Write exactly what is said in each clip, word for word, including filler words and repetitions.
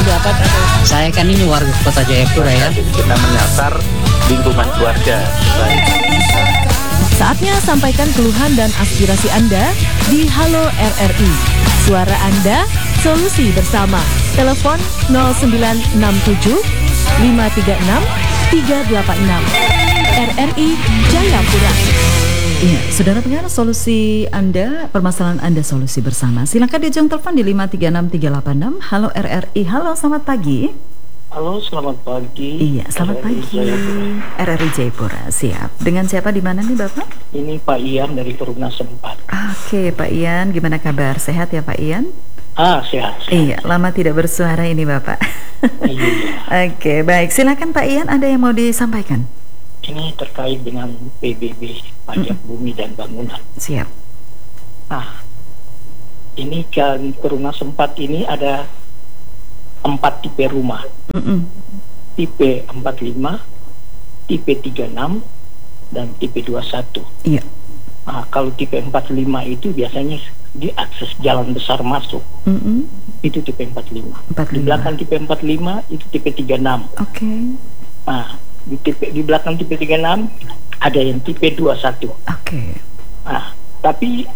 dapat atau? Saya kan ini warga Kota Jayapura ya. Jadi kita menyasar lingkungan keluarga. Saatnya sampaikan keluhan dan aspirasi Anda di Halo R R I. Suara Anda, solusi bersama. Telepon nol sembilan enam tujuh lima tiga enam tiga delapan enam. R R I Jayapura. Iya, saudara pendengar, solusi Anda, permasalahan Anda, solusi bersama. Silakan di ujung telepon di lima tiga enam tiga delapan enam. Halo R R I. Halo, selamat pagi. Halo, selamat pagi. Iya, selamat R R I pagi. Jayapura. R R I Jayapura, siap. Dengan siapa di mana nih, Bapak? Ini Pak Ian dari Perumnas empat. Oke, Pak Ian, gimana kabar? Sehat ya, Pak Ian? Ah, sehat. sehat. Iya, lama tidak bersuara ini, Bapak. Iya. Oke, baik. Silakan Pak Ian, ada yang mau disampaikan? Ini terkait dengan P B B, Pajak mm. Bumi dan Bangunan. Siap. Ah, ini kan Perumnas empat ini ada empat tipe rumah. Mm-mm. Tipe empat puluh lima, tipe tiga puluh enam, dan tipe dua puluh satu. Iya. Nah, kalau tipe empat puluh lima itu biasanya di akses jalan besar masuk. Mm-mm. Itu tipe empat puluh lima. empat puluh lima. Di belakang tipe empat puluh lima itu tipe tiga puluh enam. Oke. Okay. Nah, di tipe di belakang tipe tiga puluh enam ada yang tipe dua puluh satu. Oke. Okay. Nah, tapi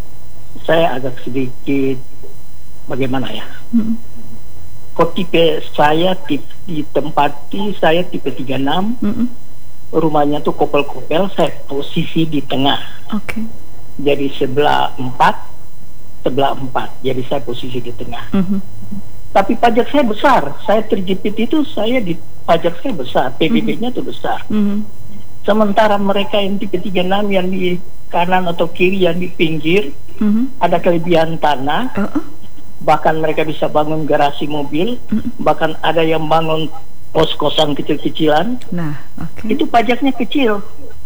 saya agak sedikit bagaimana ya? Mm-mm. Kok tipe saya tipe, ditempati saya tipe tiga puluh enam. Mm-mm. Rumahnya tuh kopel-kopel, saya posisi di tengah. Oke. Okay. Jadi sebelah empat, sebelah empat. Jadi saya posisi di tengah. Mm-hmm. Tapi pajak saya besar. Saya terjepit itu saya di pajak saya besar. P B B-nya tuh besar. Mm-hmm. Sementara mereka yang tipe tiga puluh enam yang di kanan atau kiri, yang di pinggir, mm-hmm. ada kelebihan tanah. Uh-uh. Bahkan mereka bisa bangun garasi mobil. Mm-hmm. Bahkan ada yang bangun kos-kosan kecil-kecilan. Nah, okay. Itu pajaknya kecil.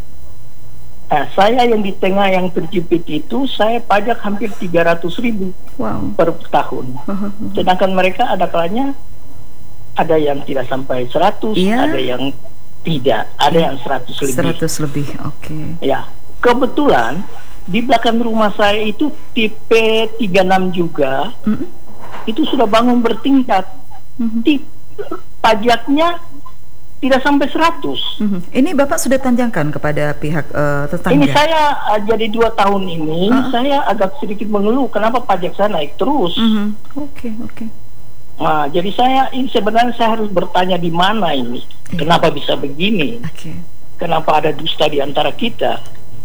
Nah, saya yang di tengah yang terjepit itu, saya pajak hampir tiga ratus ribu wow. per tahun. Uh-huh. Sedangkan mereka ada kalanya ada yang tidak sampai seratus, yeah. ada yang tidak, ada yeah. yang seratus lebih. seratus lebih, oke. Okay. Ya, kebetulan di belakang rumah saya itu tipe tiga puluh enam juga, mm-hmm. itu sudah bangun bertingkat. Mm-hmm. Tipe pajaknya tidak sampai seratus. Mm-hmm. Ini Bapak sudah tanyakan kepada pihak uh, tetangga? Ini saya uh, jadi dua tahun ini, uh-huh. saya agak sedikit mengeluh kenapa pajak saya naik terus. Oke, mm-hmm. oke. Okay, okay. Nah, jadi saya ini sebenarnya saya harus bertanya di mana ini, yeah. kenapa bisa begini? Okay. Kenapa ada dusta di antara kita?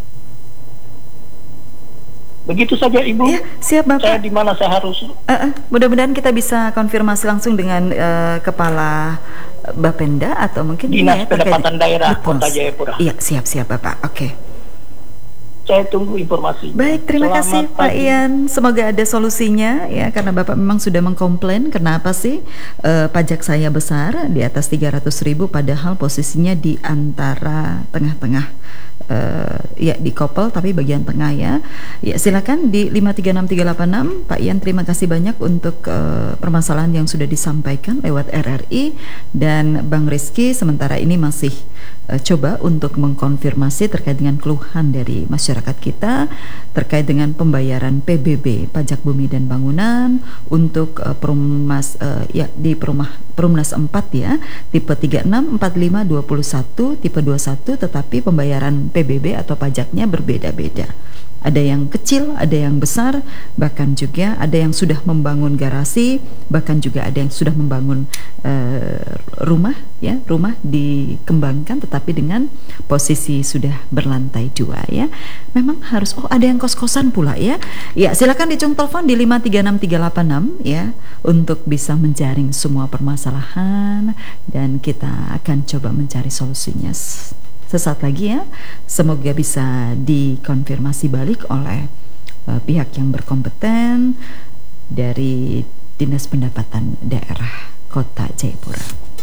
Begitu saja Ibu. Ya, siap Bapak. Saya di mana saya harus? Uh, uh, mudah-mudahan kita bisa konfirmasi langsung dengan uh, kepala Bapenda atau mungkin Dinas ya, Pendapatan Daerah Betul. Kota Jayapura. Iya, siap-siap Bapak. Oke. Okay. Saya tunggu informasi. Baik, terima Selamat kasih pagi. Pak Ian. Semoga ada solusinya ya, karena Bapak memang sudah mengkomplain kenapa sih uh, pajak saya besar di atas tiga ratus ribu padahal posisinya di antara tengah-tengah. Uh, ya di Kopel tapi bagian tengah ya. Ya silakan di lima tiga enam tiga delapan enam. Pak Ian, terima kasih banyak untuk uh, permasalahan yang sudah disampaikan lewat R R I, dan Bang Rizky sementara ini masih uh, coba untuk mengkonfirmasi terkait dengan keluhan dari masyarakat kita terkait dengan pembayaran P B B, pajak bumi dan bangunan untuk uh, Perumnas uh, ya di Perumah Perumnas empat ya, tipe tiga puluh enam, empat puluh lima, dua puluh satu, tipe dua puluh satu, tetapi pembayaran P B B atau pajaknya berbeda-beda. Ada yang kecil, ada yang besar, bahkan juga ada yang sudah membangun garasi, bahkan juga ada yang sudah membangun uh, rumah ya, rumah dikembangkan tetapi dengan posisi sudah berlantai dua ya. Memang harus, oh ada yang kos-kosan pula ya. Ya, silakan dicung telepon di lima tiga enam tiga delapan enam ya untuk bisa menjaring semua permasalahan dan kita akan coba mencari solusinya sesaat lagi ya. Semoga bisa dikonfirmasi balik oleh uh, pihak yang berkompeten dari Dinas Pendapatan Daerah Kota Jayapura.